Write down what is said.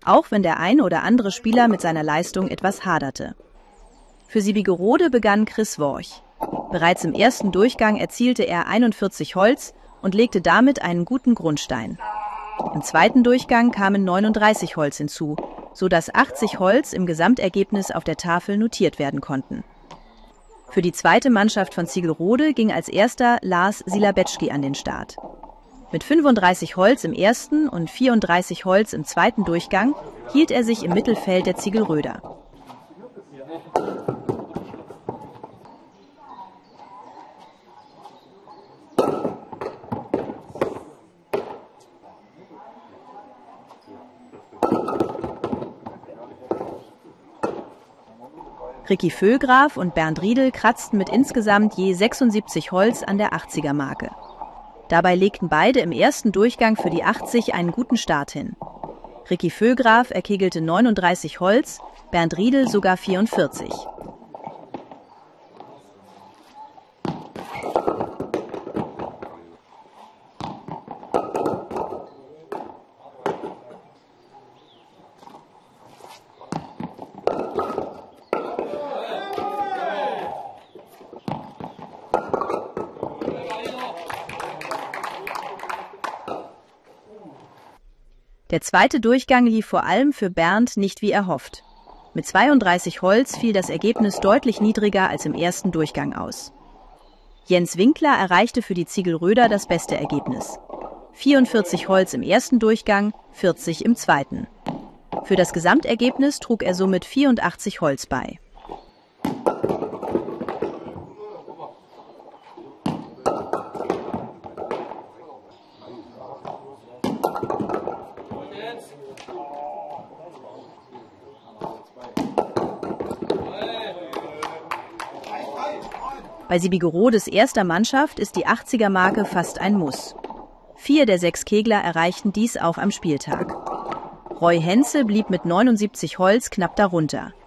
auch wenn der ein oder andere Spieler mit seiner Leistung etwas haderte. Für Siebigerode begann Chris Worch. Bereits im ersten Durchgang erzielte er 41 Holz und legte damit einen guten Grundstein. Im zweiten Durchgang kamen 39 Holz hinzu, sodass 80 Holz im Gesamtergebnis auf der Tafel notiert werden konnten. Für die zweite Mannschaft von Ziegelrode ging als erster Lars Silabetschki an den Start. Mit 35 Holz im ersten und 34 Holz im zweiten Durchgang hielt er sich im Mittelfeld der Ziegelröder. Ricky Vögraf und Bernd Riedel kratzten mit insgesamt je 76 Holz an der 80er-Marke. Dabei legten beide im ersten Durchgang für die 80 einen guten Start hin. Ricky Vögraf erkegelte 39 Holz, Bernd Riedel sogar 44. Der zweite Durchgang lief vor allem für Bernd nicht wie erhofft. Mit 32 Holz fiel das Ergebnis deutlich niedriger als im ersten Durchgang aus. Jens Winkler erreichte für die Ziegelröder das beste Ergebnis. 44 Holz im ersten Durchgang, 40 im zweiten. Für das Gesamtergebnis trug er somit 84 Holz bei. Bei Siebigerodes erster Mannschaft ist die 80er-Marke fast ein Muss. 4 der 6 Kegler erreichten dies auch am Spieltag. Roy Henze blieb mit 79 Holz knapp darunter.